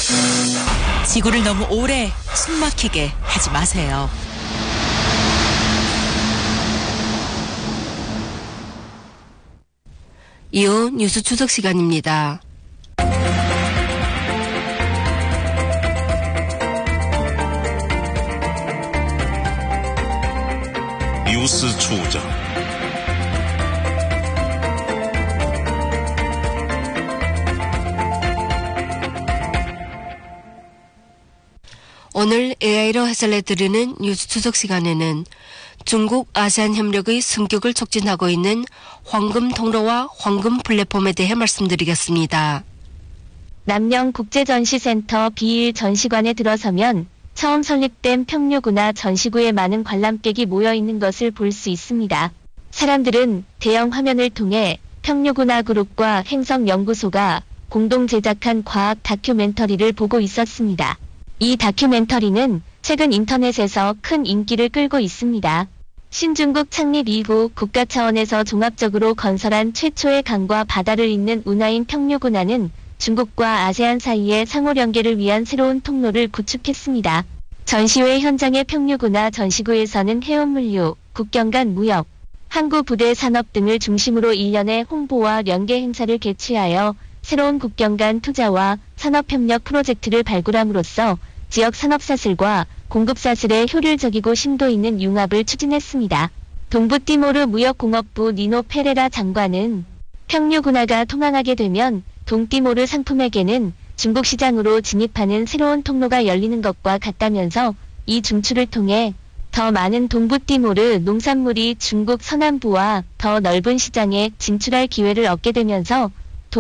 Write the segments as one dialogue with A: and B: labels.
A: 지구를 너무 오래 숨막히게 하지 마세요.
B: 이후 뉴스 추적 시간입니다.
C: 뉴스 추적.
B: 오늘 AI로 해설해드리는 뉴스 추적 시간에는 중국 아세안 협력의 성격을 촉진하고 있는 황금 통로와 황금 플랫폼에 대해 말씀드리겠습니다.
D: 남녕 국제전시센터 B1 전시관에 들어서면 처음 설립된 평류구나 전시구에 많은 관람객이 모여 있는 것을 볼 수 있습니다. 사람들은 대형 화면을 통해 평류구나 그룹과 행성연구소가 공동 제작한 과학 다큐멘터리를 보고 있었습니다. 이 다큐멘터리는 최근 인터넷에서 큰 인기를 끌고 있습니다. 신중국 창립 이후 국가 차원에서 종합적으로 건설한 최초의 강과 바다를 잇는 운하인 평류구나는 중국과 아세안 사이의 상호 연계를 위한 새로운 통로를 구축했습니다. 전시회 현장의 평류구나 전시구에서는 해운물류, 국경 간 무역, 항구 부대 산업 등을 중심으로 일련의 홍보와 연계 행사를 개최하여 새로운 국경 간 투자와 산업협력 프로젝트를 발굴함으로써 지역 산업사슬과 공급사슬의 효율적이고 심도 있는 융합을 추진했습니다. 동부띠모르 무역공업부 니노 페레라 장관은 평류구나가 통항하게 되면 동띠모르 상품에게는 중국 시장으로 진입하는 새로운 통로가 열리는 것과 같다면서 이 중추를 통해 더 많은 동부띠모르 농산물이 중국 서남부와 더 넓은 시장에 진출할 기회를 얻게 되면서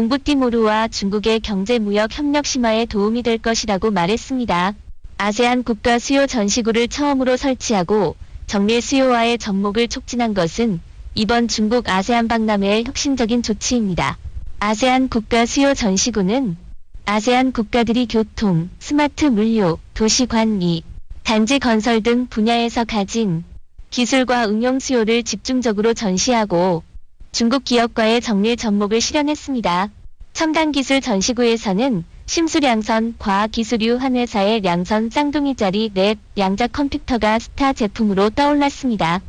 D: 동부띠모르와 중국의 경제무역 협력 심화에 도움이 될 것이라고 말했습니다. 아세안 국가 수요 전시구를 처음으로 설치하고 정밀 수요화의 접목을 촉진한 것은 이번 중국 아세안 박람회의 혁신적인 조치입니다. 아세안 국가 수요 전시구는 아세안 국가들이 교통, 스마트 물류, 도시 관리, 단지 건설 등 분야에서 가진 기술과 응용 수요를 집중적으로 전시하고 중국 기업과의 정밀 접목을 실현했습니다. 첨단기술 전시구에서는 심수량선 과학기술유 한 회사의 량선 쌍둥이짜리 랩 양자 컴퓨터가 스타 제품으로 떠올랐습니다.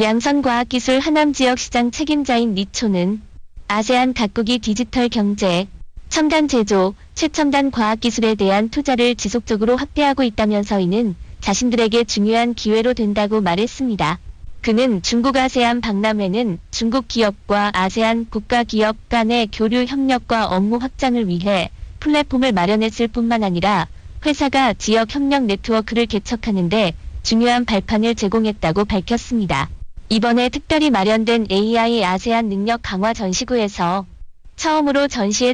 D: 량선과학기술 하남지역 시장 책임자인 리초는 아세안 각국이 디지털 경제, 첨단 제조, 최첨단 과학기술에 대한 투자를 지속적으로 확대하고 있다면서 이는 자신들에게 중요한 기회로 된다고 말했습니다. 그는 중국 아세안 박람회는 중국 기업과 아세안 국가기업 간의 교류 협력과 업무 확장을 위해 플랫폼을 마련했을 뿐만 아니라 회사가 지역 협력 네트워크를 개척하는 데 중요한 발판을 제공했다고 밝혔습니다. 이번에 특별히 마련된 AI 아세안 능력 강화 전시구에서 처음으로 전시에